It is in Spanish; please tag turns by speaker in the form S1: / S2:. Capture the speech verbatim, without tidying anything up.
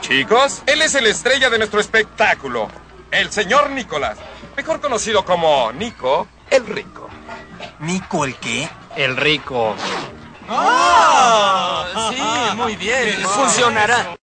S1: Chicos, él es el estrella de nuestro espectáculo. El señor Nicolás. Mejor conocido como Nico el Rico.
S2: ¿Nico el qué?
S3: El Rico.
S4: ¡Ah! Sí, muy bien. Funcionará.